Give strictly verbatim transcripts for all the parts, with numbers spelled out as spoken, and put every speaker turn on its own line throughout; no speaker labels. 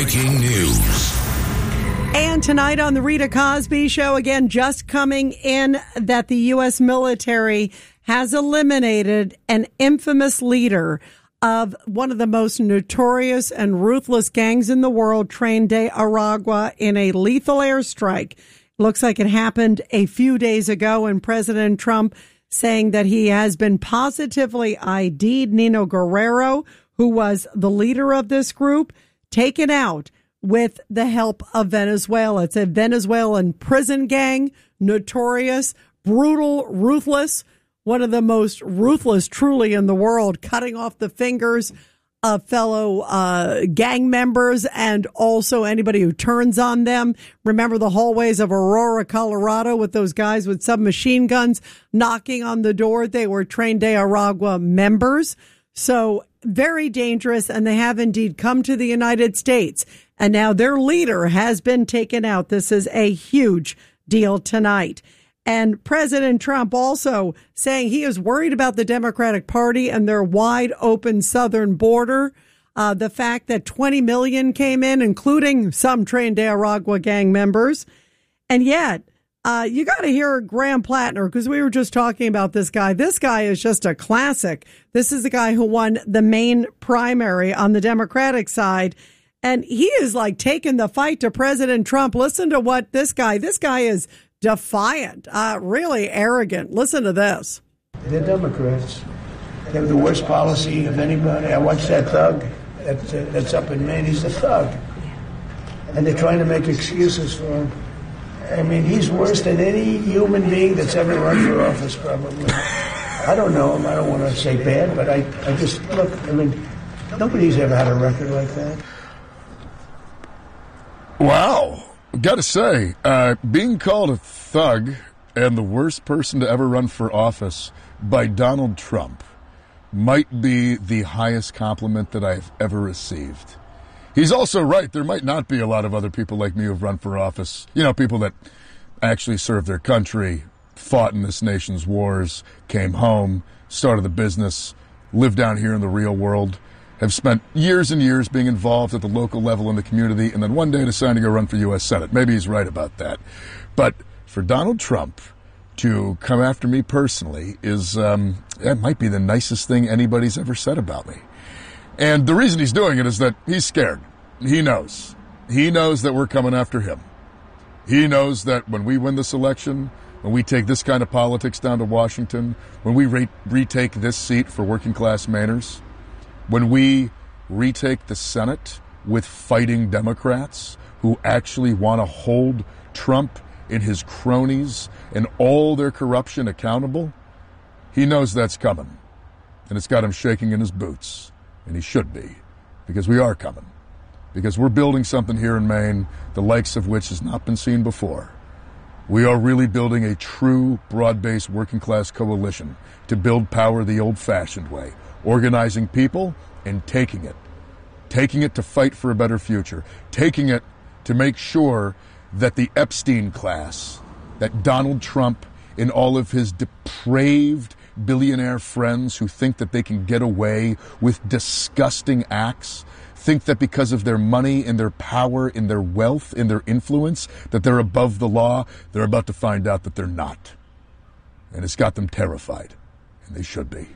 Breaking news.
And tonight on the Rita Cosby Show, again, just coming in that the U S military has eliminated an infamous leader of one of the most notorious and ruthless gangs in the world, Tren de Aragua, in a lethal airstrike. Looks like it happened a few days ago, and President Trump saying that he has been positively I D'd. Nino Guerrero, who was the leader of this group, taken out with the help of Venezuela. It's a Venezuelan prison gang, notorious, brutal, ruthless, one of the most ruthless truly in the world, cutting off the fingers of fellow uh, gang members and also anybody who turns on them. Remember the hallways of Aurora, Colorado, with those guys with submachine guns knocking on the door? They were Tren de Aragua members. So very dangerous, and they have indeed come to the United States. And now their leader has been taken out. This is a huge deal tonight. And President Trump also saying he is worried about the Democratic Party and their wide open southern border. Uh, the fact that twenty million came in, including some Tren de Aragua gang members. And yet, uh, you got to hear Graham Plattner, because we were just talking about this guy. This guy is just a classic. This is the guy who won the main primary on the Democratic side. And he is like taking the fight to President Trump. Listen to what this guy, this guy is defiant, uh, really arrogant. Listen to this.
They're Democrats. They have the worst policy of anybody. I watched that thug that's, uh, that's up in Maine. He's a thug. And they're trying to make excuses for him. I mean, he's worse than any human being that's ever run for office, probably. I don't know him. I don't want to say bad, but I, I just, look, I mean, nobody's ever had a record like that.
Wow. Got to say, uh, being called a thug and the worst person to ever run for office by Donald Trump might be the highest compliment that I've ever received. He's also right. There might not be a lot of other people like me who've run for office. You know, people that actually served their country, fought in this nation's wars, came home, started the business, lived down here in the real world, have spent years and years being involved at the local level in the community, and then one day decide to go run for U S Senate. Maybe he's right about that. But for Donald Trump to come after me personally is, um, that might be the nicest thing anybody's ever said about me. And the reason he's doing it is that he's scared. He knows. He knows that we're coming after him. He knows that when we win this election, when we take this kind of politics down to Washington, when we re- retake this seat for working class Mainers, when we retake the Senate with fighting Democrats who actually want to hold Trump and his cronies and all their corruption accountable, he knows that's coming. And it's got him shaking in his boots. And he should be, because we are coming. Because we're building something here in Maine, the likes of which has not been seen before. We are really building a true, broad-based working-class coalition to build power the old-fashioned way, organizing people and taking it. Taking it to fight for a better future. Taking it to make sure that the Epstein class, that Donald Trump and all of his depraved billionaire friends who think that they can get away with disgusting acts, think that because of their money and their power and their wealth and their influence that they're above the law, they're about to find out that they're not. And it's got them terrified. And they should be.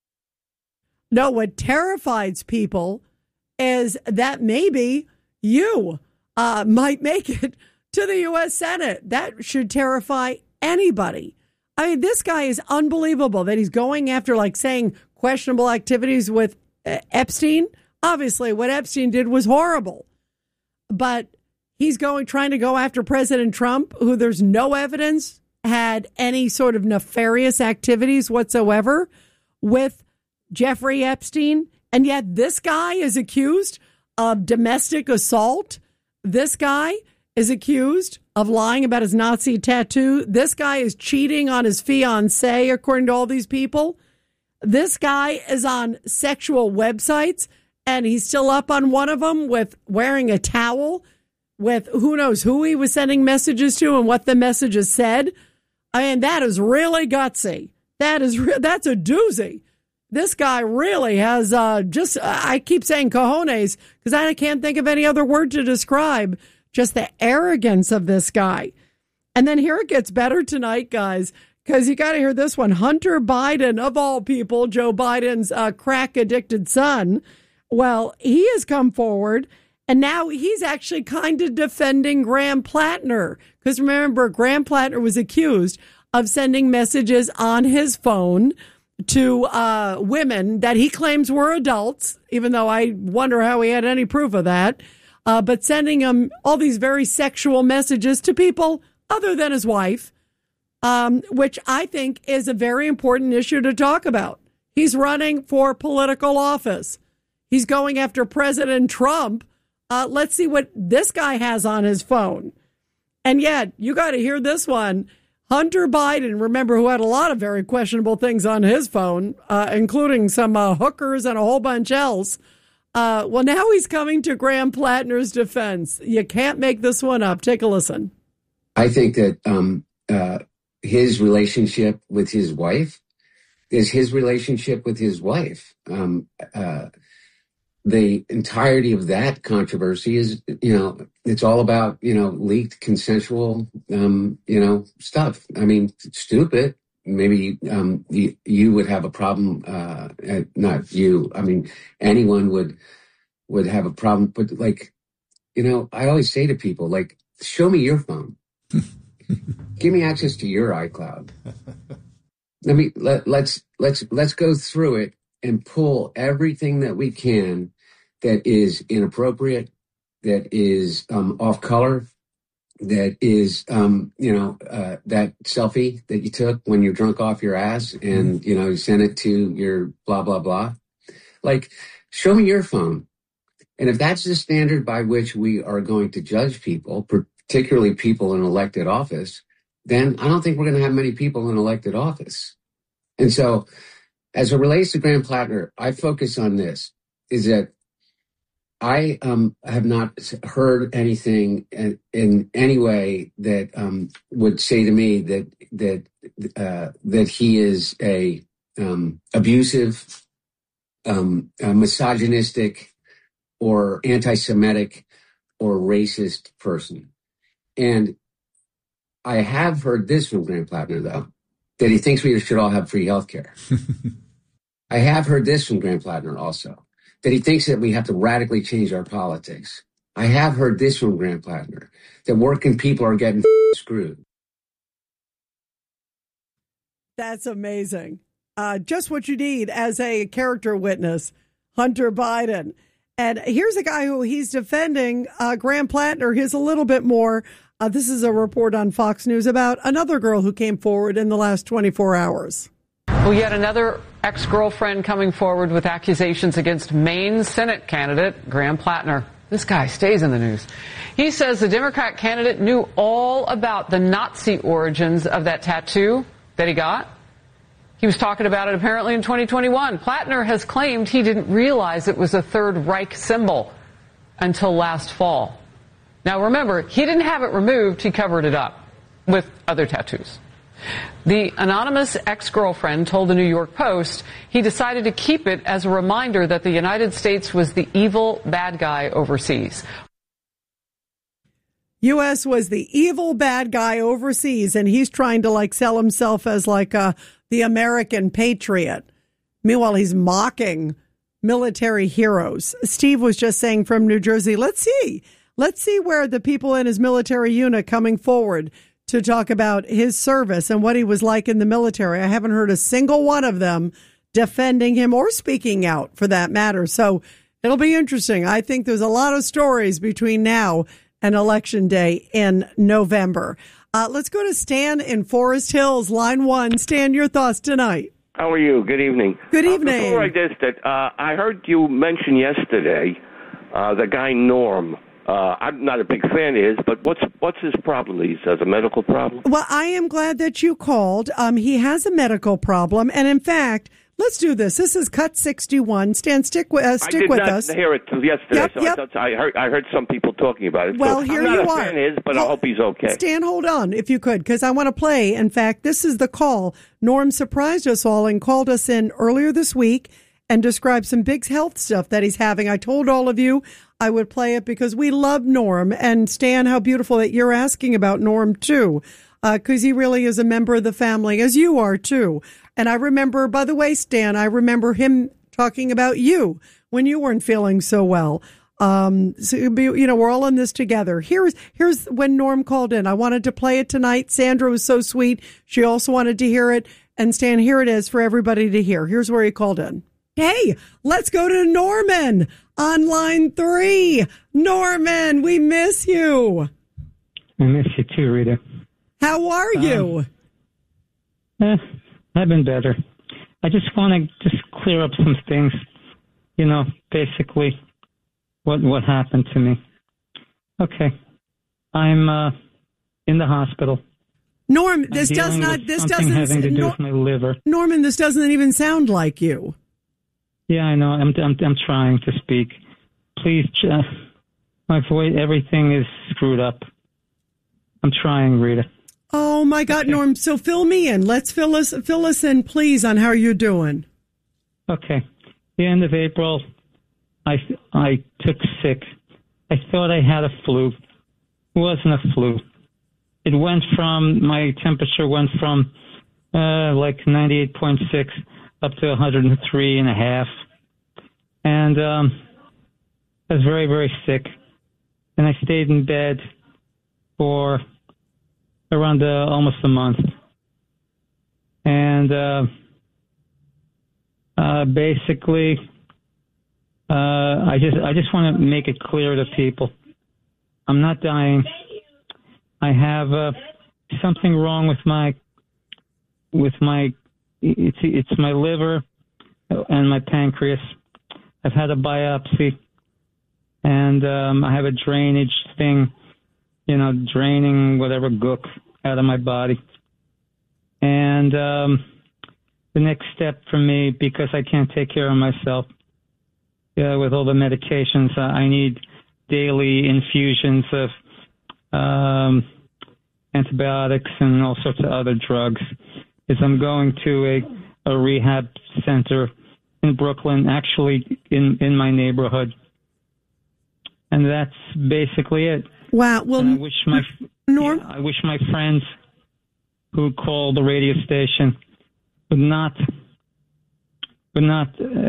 No, what terrifies people is that maybe you uh, might make it to the U S Senate. That should terrify anybody. I mean, this guy is unbelievable that he's going after, like, saying questionable activities with uh, Epstein. Obviously, what Epstein did was horrible. But he's going, trying to go after President Trump, who there's no evidence had any sort of nefarious activities whatsoever with Jeffrey Epstein. And yet this guy is accused of domestic assault. This guy is accused of lying about his Nazi tattoo. This guy is cheating on his fiancée, according to all these people. This guy is on sexual websites, and he's still up on one of them with wearing a towel with who knows who he was sending messages to and what the messages said. I mean, that is really gutsy. That is re- that's a doozy. This guy really has uh, just, I keep saying cojones because I can't think of any other word to describe just the arrogance of this guy. And then here it gets better tonight, guys, because you got to hear this one. Hunter Biden, of all people, Joe Biden's uh, crack-addicted son, well, he has come forward, and now he's actually kind of defending Graham Plattner. Because remember, Graham Plattner was accused of sending messages on his phone to uh, women that he claims were adults, even though I wonder how he had any proof of that, uh, but sending them all these very sexual messages to people other than his wife, um, which I think is a very important issue to talk about. He's running for political office. He's going after President Trump. Uh, let's see what this guy has on his phone. And yet, you got to hear this one. Hunter Biden, remember, who had a lot of very questionable things on his phone, uh, including some uh, hookers and a whole bunch else. Uh, well, now he's coming to Graham Plattner's defense. You can't make this one up. Take a listen.
I think that um, uh, his relationship with his wife is his relationship with his wife. Um, uh, the entirety of that controversy is, you know, it's all about, you know, leaked consensual, um, you know, stuff. I mean, it's stupid. Maybe um, you, you would have a problem, uh, not you. I mean, anyone would would have a problem. But like, you know, I always say to people, like, show me your phone. Give me access to your iCloud. Let me let let's let's let's go through it and pull everything that we can that is inappropriate, that is um, off color, that is, um, you know, uh, that selfie that you took when you're drunk off your ass and, you know, you sent it to your blah, blah, blah. Like, show me your phone. And if that's the standard by which we are going to judge people, particularly people in elected office, then I don't think we're going to have many people in elected office. And so as it relates to Graham Plattner, I focus on this, is that I um, have not heard anything in, in any way that um, would say to me that that uh, that he is a um, abusive, um, a misogynistic, or anti-Semitic, or racist person. And I have heard this from Graham Plattner, though, that he thinks we should all have free health care. I have heard this from Graham Plattner also, that he thinks that we have to radically change our politics. I have heard this from Graham Plattner, that working people are getting screwed.
That's amazing. Uh, just what you need as a character witness, Hunter Biden. And here's a guy who he's defending, uh, Graham Plattner. Here's a little bit more. Uh, this is a report on Fox News about another girl who came forward in the last twenty-four hours.
Well, yet another ex-girlfriend coming forward with accusations against Maine Senate candidate Graham Plattner. This guy stays in the news. He says the Democrat candidate knew all about the Nazi origins of that tattoo that he got. He was talking about it apparently in twenty twenty-one. Plattner has claimed he didn't realize it was a Third Reich symbol until last fall. Now remember, he didn't have it removed, he covered it up with other tattoos. The anonymous ex-girlfriend told the New York Post he decided to keep it as a reminder that the United States was the evil bad guy overseas.
U S was the evil bad guy overseas, and he's trying to like sell himself as like uh, the American patriot. Meanwhile, he's mocking military heroes. Steve was just saying from New Jersey, let's see. Let's see where the people in his military unit coming forward to talk about his service and what he was like in the military. I haven't heard a single one of them defending him or speaking out for that matter. So it'll be interesting. I think there's a lot of stories between now and Election Day in November. Uh, let's go to Stan in Forest Hills, line one. Stan, your thoughts tonight.
How are you? Good evening.
Good evening.
Uh, before I did that, uh, I heard you mention yesterday uh, the guy Norm. Uh, I'm not a big fan of his, but what's what's his problem? He has a medical problem?
Well, I am glad that you called. Um, he has a medical problem. And in fact, let's do this. This is Cut sixty-one. Stan, stick, with, uh, stick with us.
I did not hear it till yesterday,
yep,
so
yep.
I, thought, I, heard, I heard some people talking about it.
Well,
so
here
I'm not
you
a
are.
fan of his, but
Hold,
I hope he's okay.
Stan, hold on, if you could, because I want to play. In fact, this is the call. Norm surprised us all and called us in earlier this week and described some big health stuff that he's having. I told all of you I would play it because we love Norm. And Stan, how beautiful that you're asking about Norm, too, because uh, he really is a member of the family, as you are, too. And I remember, by the way, Stan, I remember him talking about you when you weren't feeling so well. Um, so, you know, we're all in this together. Here's, here's when Norm called in. I wanted to play it tonight. Sandra was so sweet. She also wanted to hear it. And Stan, here it is for everybody to hear. Here's where he called in. Hey, let's go to Norman on line three. Norman, we miss you.
I miss you too, Rita.
How are you?
Um, eh, I've been better. I just want to just clear up some things. You know, basically, what what happened to me. Okay, I'm uh, in the hospital.
Norm, this
I'm
does not. This doesn't.
Having to do
Nor-
with my liver.
Norman, this doesn't even sound like you.
Yeah, I know. I'm I'm I'm trying to speak. Please, uh, my voice, everything is screwed up. I'm trying, Rita.
Oh my God, okay. Norm. So fill me in. Let's fill us fill us in, please, on how you're doing.
Okay. The end of April, I I took sick. I thought I had a flu. It wasn't a flu. It went from my temperature went from uh, like ninety-eight point six. Up to one hundred three and a half. And um, I was very, very sick. And I stayed in bed for around uh, almost a month. And uh, uh, basically, uh, I just I just want to make it clear to people. I'm not dying. I have uh, something wrong with my with my It's it's my liver and my pancreas. I've had a biopsy, and um, I have a drainage thing, you know, draining whatever gook out of my body. And um, the next step for me, because I can't take care of myself, yeah, with all the medications, uh, I need daily infusions of um, antibiotics and all sorts of other drugs. Is I'm going to a, a rehab center in Brooklyn, actually in, in my neighborhood. And that's basically it.
Wow. Well,
and I wish my
Norm?
yeah, I wish my friends who call the radio station would not would not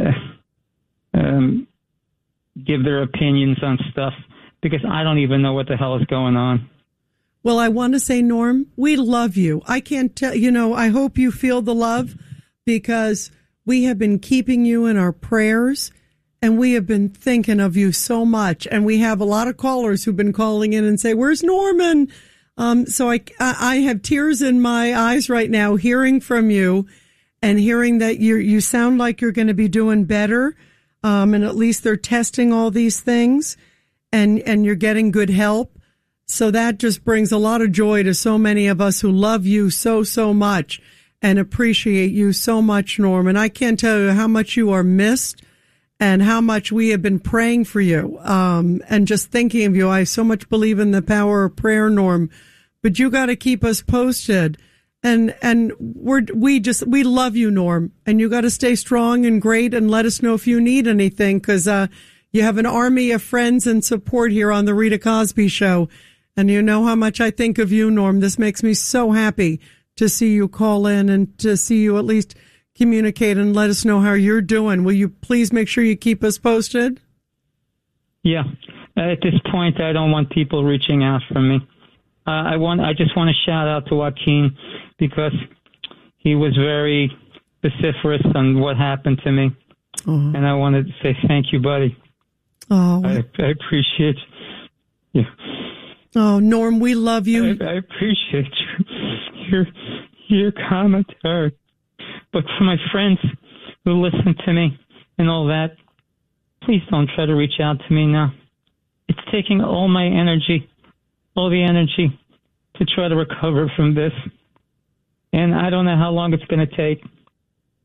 uh, um, give their opinions on stuff, because I don't even know what the hell is going on.
Well, I want to say, Norm, we love you. I can't tell, you know, I hope you feel the love, because we have been keeping you in our prayers, and we have been thinking of you so much. And we have a lot of callers who've been calling in and say, where's Norman? Um, so I, I have tears in my eyes right now hearing from you and hearing that you you sound like you're going to be doing better. Um, and at least they're testing all these things, and, and you're getting good help. So that just brings a lot of joy to so many of us who love you so, so much and appreciate you so much, Norm. And I can't tell you how much you are missed and how much we have been praying for you, um, and just thinking of you. I so much believe in the power of prayer, Norm, but you got to keep us posted. And, and we're, we just, we love you, Norm, and you got to stay strong and great, and let us know if you need anything, because, uh, you have an army of friends and support here on the Rita Cosby Show. And you know how much I think of you, Norm. This makes me so happy to see you call in and to see you at least communicate and let us know how you're doing. Will you please make sure you keep us posted?
Yeah. At this point, I don't want people reaching out for me. Uh, I want. I just want to shout out to Joaquin, because he was very vociferous on what happened to me. Uh-huh. And I wanted to say thank you, buddy.
Oh,
I, I appreciate you.
Oh, Norm, we love you.
I, I appreciate your, your your commentary. But for my friends who listen to me and all that, please don't try to reach out to me now. It's taking all my energy, all the energy to try to recover from this. And I don't know how long it's going to take.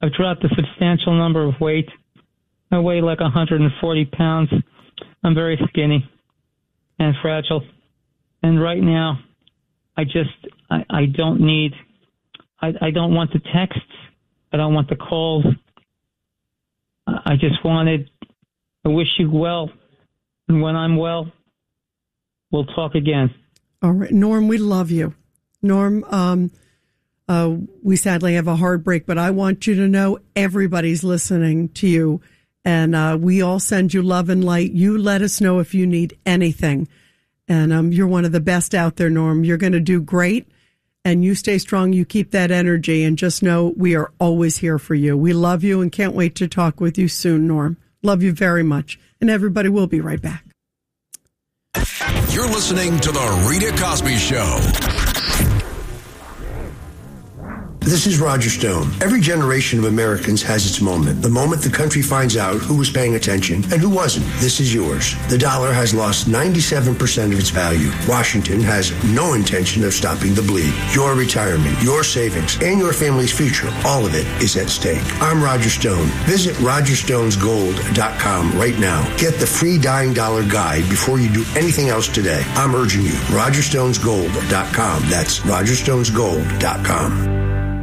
I've dropped a substantial number of weight. I weigh like one hundred forty pounds. I'm very skinny and fragile. And right now, I just, I, I don't need, I, I don't want the texts. I don't want the calls. I just wanted, I wish you well. And when I'm well, we'll talk again.
All right. Norm, we love you. Norm, um, uh, we sadly have a hard break, but I want you to know everybody's listening to you. And uh, we all send you love and light. You let us know if you need anything. And um, you're one of the best out there, Norm. You're going to do great. And you stay strong. You keep that energy. And just know we are always here for you. We love you and can't wait to talk with you soon, Norm. Love you very much. And everybody will be right back.
You're listening to The Rita Cosby Show.
This is Roger Stone. Every generation of Americans has its moment. The moment the country finds out who was paying attention and who wasn't. This is yours. The dollar has lost ninety-seven percent of its value. Washington has no intention of stopping the bleed. Your retirement, your savings, and your family's future, all of it is at stake. I'm Roger Stone. Visit roger stones gold dot com right now. Get the free Dying Dollar Guide before you do anything else today. I'm urging you. roger stones gold dot com. That's roger stones gold dot com.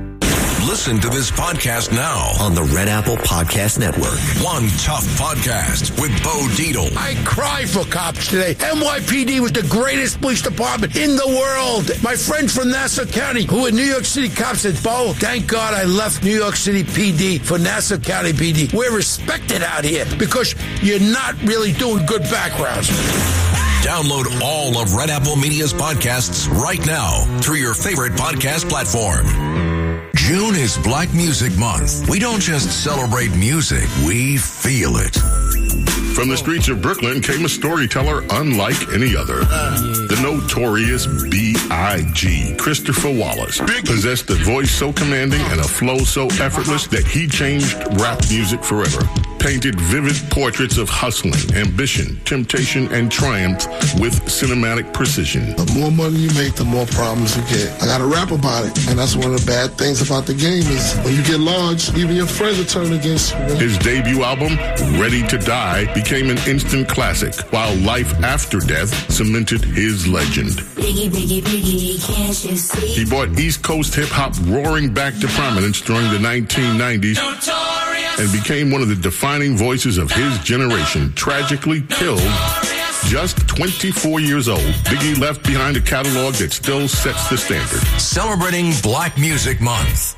Listen to this podcast now
on the Red Apple Podcast Network.
One Tough Podcast with Bo Dietl.
I cry for cops today. N Y P D was the greatest police department in the world. My friend from Nassau County, who in New York City cops, said, Bo, thank God I left New York City P D for Nassau County P D. We're respected out here because you're not really doing good backgrounds.
Download all of Red Apple Media's podcasts right now through your favorite podcast platform. June is Black Music Month. We don't just celebrate music, we feel it.
From the streets of Brooklyn came a storyteller unlike any other. The notorious B I G, Christopher Wallace, possessed a voice so commanding and a flow so effortless that he changed rap music forever. Painted vivid portraits of hustling, ambition, temptation, and triumph with cinematic precision.
The more money you make, the more problems you get. I gotta rap about it, and that's one of the bad things about the game is when you get large, even your friends will turn against you. Man.
His debut album, Ready to Die, became an instant classic, while Life After Death cemented his legend. Biggie, biggie, biggie, can't you see? He brought East Coast hip-hop roaring back to prominence during the nineteen nineties Notorious. And became one of the defining voices of his generation, tragically killed just twenty-four years old. Biggie left behind a catalog that still sets the standard.
Celebrating Black Music Month.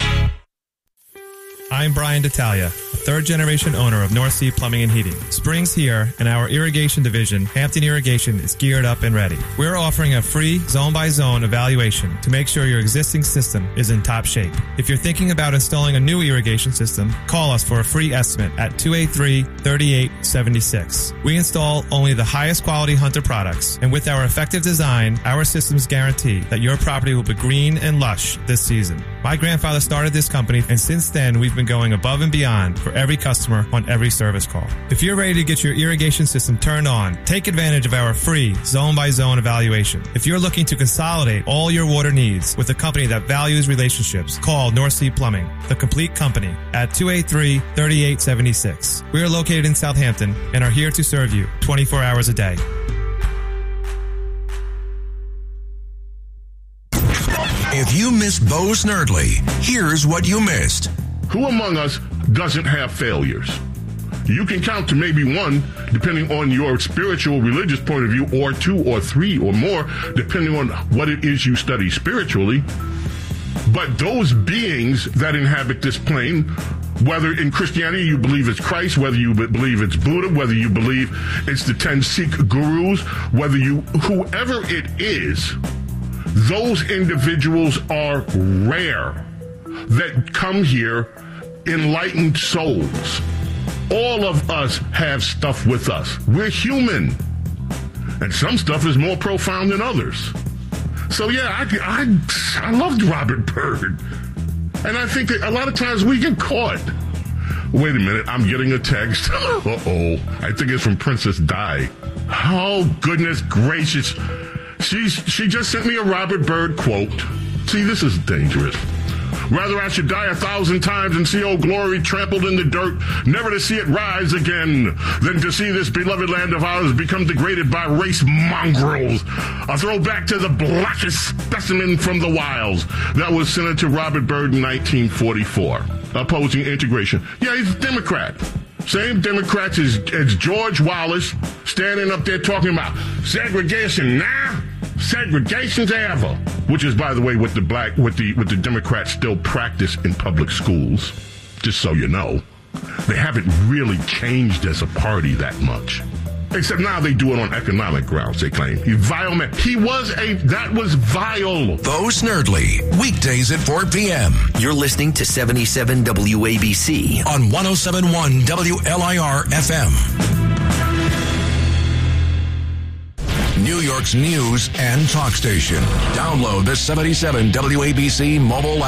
I'm Brian D'Italia, third-generation owner of North Sea Plumbing and Heating. Spring's here, and our irrigation division, Hampton Irrigation, is geared up and ready. We're offering a free zone-by-zone evaluation to make sure your existing system is in top shape. If you're thinking about installing a new irrigation system, call us for a free estimate at two eight three, three eight seven six. We install only the highest quality Hunter products, and with our effective design, our systems guarantee that your property will be green and lush this season. My grandfather started this company, and since then, we've been going above and beyond for every customer on every service call. If you're ready to get your irrigation system turned on, take advantage of our free zone-by-zone evaluation. If you're looking to consolidate all your water needs with a company that values relationships, call North Sea Plumbing, the complete company, at two eight three, three eight seven six. We are located in Southampton and are here to serve you twenty-four hours a day.
If you missed Bo Snerdley, here's what you missed.
Who among us doesn't have failures? You can count to maybe one, depending on your spiritual, religious point of view, or two or three or more, depending on what it is you study spiritually. But those beings that inhabit this plane, whether in Christianity you believe it's Christ, whether you believe it's Buddha, whether you believe it's the ten Sikh gurus, whether you, whoever it is, those individuals are rare that come here enlightened souls. All of us have stuff with us. We're human. And some stuff is more profound than others. So yeah, I, I, I loved Robert Byrd. And I think that a lot of times we get caught. Wait a minute, I'm getting a text. Uh-oh. I think it's from Princess Di. Oh, goodness gracious. She's, she just sent me a Robert Byrd quote. See, this is dangerous. Rather I should die a thousand times and see old glory trampled in the dirt, never to see it rise again, than to see this beloved land of ours become degraded by race mongrels. A throwback to the blackest specimen from the wilds. That was Senator Robert Byrd in nineteen forty-four, opposing integration. Yeah, he's a Democrat. Same Democrats as, as George Wallace, standing up there talking about segregation now, segregation's ever. Which is, by the way, what the black, what the, what the Democrats still practice in public schools. Just so you know, they haven't really changed as a party that much. Except now they do it on economic grounds, they claim. He vile man. He was a, that was vile.
Bo Snerdley, weekdays at four p.m.
You're listening to seventy-seven W A B C
on one oh seven point one W L I R F M. New York's news and talk station. Download the seventy-seven W A B C mobile app.